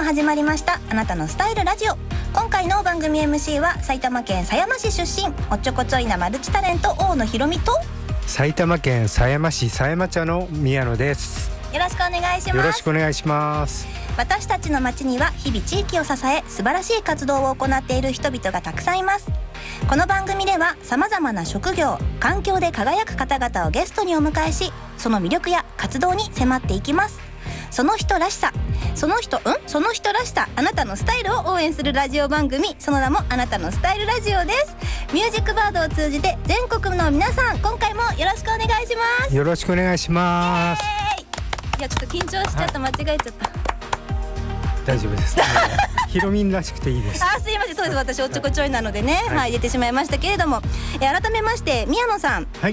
始まりましたあなたのスタイルラジオ。今回の番組 MC は埼玉県狭山市出身、おっちょこちょいなマルチタレント大野ひろみと埼玉県狭山市狭山茶の宮野です。 よろしくお願いします。 よろしくお願いします。 私たちの町には日々地域を支え素晴らしい活動を行っている人々がたくさんいます。この番組では様々な職業、環境で輝く方々をゲストにお迎えし、その魅力や活動に迫っていきます。その人らしさ、その人らしさ、あなたのスタイルを応援するラジオ番組、その名もあなたのスタイルラジオです。ミュージックバードを通じて全国の皆さん、今回もよろしくお願いします。 よろしくお願いします。 いやちょっと緊張しちゃった、間違えちゃった。 大丈夫です。ひろみんらしくていいです。 すいません、そうです、私おっちょこちょいなのでね、はい、出てしまいましたけれども、改めまして宮野さん、 はい、